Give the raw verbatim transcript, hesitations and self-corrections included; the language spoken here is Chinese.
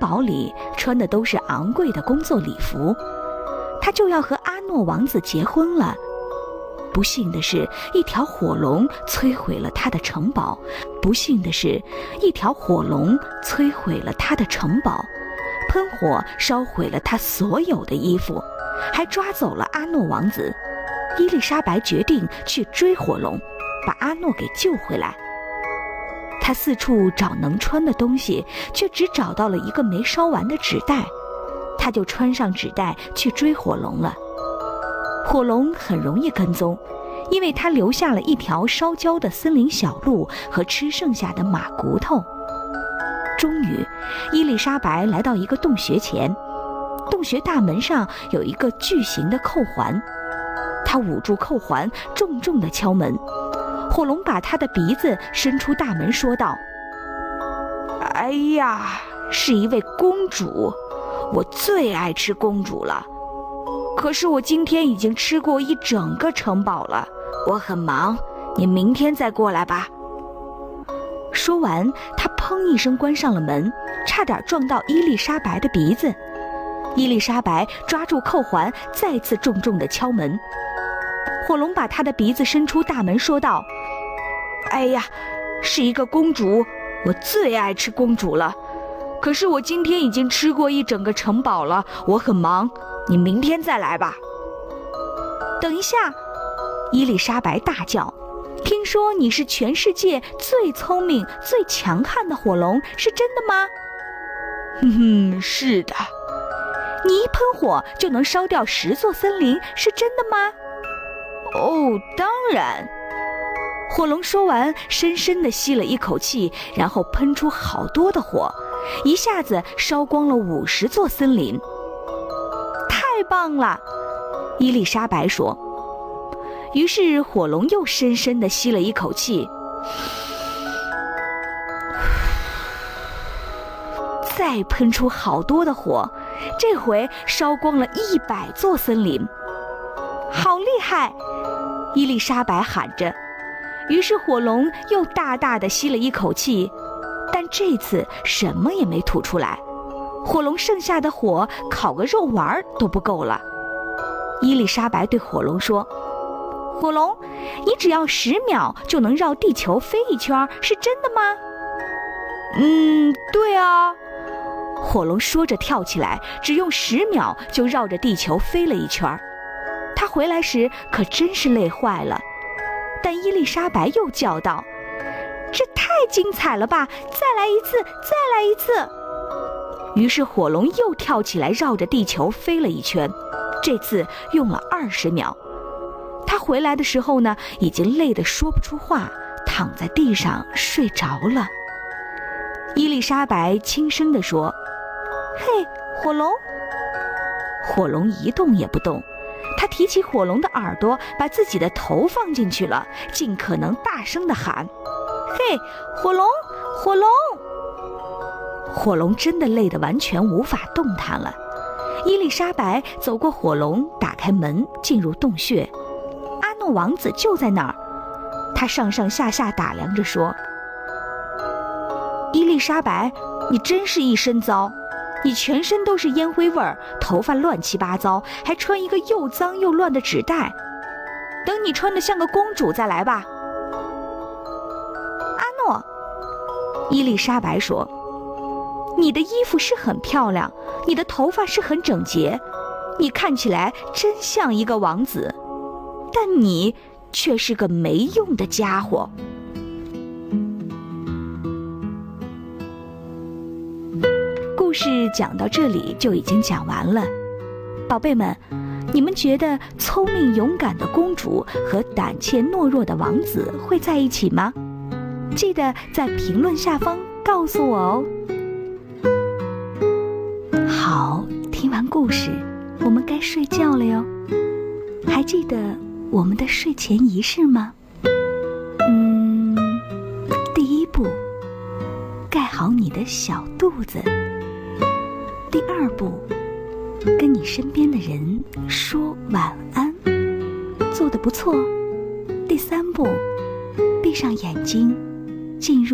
堡里穿的都是昂贵的工作礼服，他就要和阿诺王子结婚了。不幸的是，一条火龙摧毁了他的城堡。不幸的是，一条火龙摧毁了他的城堡，喷火烧毁了他所有的衣服，还抓走了阿诺王子。伊丽莎白决定去追火龙，把阿诺给救回来。她四处找能穿的东西，却只找到了一个没烧完的纸袋。她就穿上纸袋去追火龙了。火龙很容易跟踪，因为它留下了一条烧焦的森林小路和吃剩下的马骨头。终于，伊丽莎白来到一个洞穴前，洞穴大门上有一个巨型的扣环。她捂住扣环，重重地敲门。火龙把他的鼻子伸出大门，说道：“哎呀，是一位公主，我最爱吃公主了。可是我今天已经吃过一整个城堡了，我很忙，你明天再过来吧。”说完，他砰一声关上了门，差点撞到伊丽莎白的鼻子。伊丽莎白抓住扣环，再次重重地敲门。火龙把他的鼻子伸出大门，说道：“哎呀，是一个公主，我最爱吃公主了。可是我今天已经吃过一整个城堡了，我很忙，你明天再来吧。”等一下，伊丽莎白大叫：“听说你是全世界最聪明、最强悍的火龙，是真的吗？”“哼哼，是的。”“你一喷火就能烧掉十座森林，是真的吗？”“哦，当然。”火龙说完，深深地吸了一口气，然后喷出好多的火，一下子烧光了五十座森林。“太棒了！”伊丽莎白说。于是火龙又深深地吸了一口气，再喷出好多的火，这回烧光了一百座森林。“好厉害！”伊丽莎白喊着。于是火龙又大大地吸了一口气，但这次什么也没吐出来。火龙剩下的火烤个肉丸都不够了。伊丽莎白对火龙说：“火龙，你只要十秒就能绕地球飞一圈，是真的吗？”“嗯，对啊。”火龙说着跳起来，只用十秒就绕着地球飞了一圈。他回来时可真是累坏了。但伊丽莎白又叫道：“这太精彩了吧！再来一次，再来一次！”于是火龙又跳起来，绕着地球飞了一圈，这次用了二十秒。他回来的时候呢，已经累得说不出话，躺在地上睡着了。伊丽莎白轻声地说：“嘿，火龙！”火龙一动也不动。他提起火龙的耳朵，把自己的头放进去了，尽可能大声地喊：“嘿，火龙，火龙！”火龙真的累得完全无法动弹了。伊丽莎白走过火龙，打开门进入洞穴。阿诺王子就在那儿，他上上下下打量着说：“伊丽莎白，你真是一身糟。你全身都是烟灰味儿，头发乱七八糟，还穿一个又脏又乱的纸袋。等你穿得像个公主再来吧。”“阿诺，”伊丽莎白说，“你的衣服是很漂亮，你的头发是很整洁，你看起来真像一个王子，但你却是个没用的家伙。”故事讲到这里就已经讲完了。宝贝们，你们觉得聪明勇敢的公主和胆怯懦弱的王子会在一起吗？记得在评论下方告诉我哦。好，听完故事，我们该睡觉了哟。还记得我们的睡前仪式吗？嗯，第一步，盖好你的小肚子。第二步，跟你身边的人说晚安，做得不错。第三步，闭上眼睛，进入